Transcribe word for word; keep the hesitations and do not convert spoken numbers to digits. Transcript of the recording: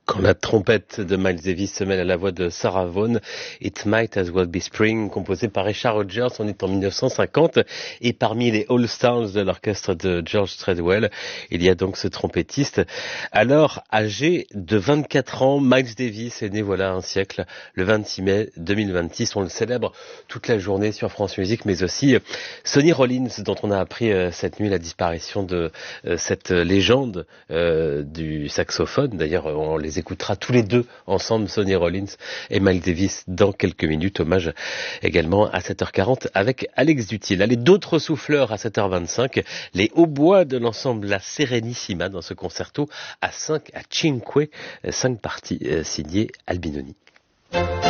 Quand la trompette de Miles Davis se mêle à la voix de Sarah Vaughan, It Might As Well Be Spring, composé par Richard Rodgers, on est en mille neuf cent cinquante, et parmi les All-Stars de l'orchestre de George Threadwell, il y a donc ce trompettiste. Alors, âgé de vingt-quatre ans, Miles Davis est né voilà un siècle, le vingt-six mai deux mille vingt-six. On le célèbre toute la journée sur France Musique, mais aussi Sonny Rollins, dont on a appris cette nuit la disparition de cette légende euh, du saxophone. D'ailleurs, on les écoutera tous les deux ensemble, Sonny Rollins et Miles Davis, dans quelques minutes. Hommage également à sept heures quarante avec Alex Dutil. Allez, d'autres souffleurs à sept heures vingt-cinq, les hautbois de l'ensemble La Serenissima dans ce concerto à cinq, à cinque, cinq parties euh, signées Albinoni.